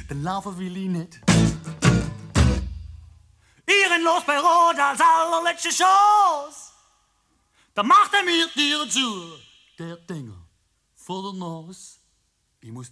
dann laufen will ich nicht. Ihren los bei Rot als allerletzte Chance. Da macht mir die Tür zu, der Dinger vor der Nase. Ich muss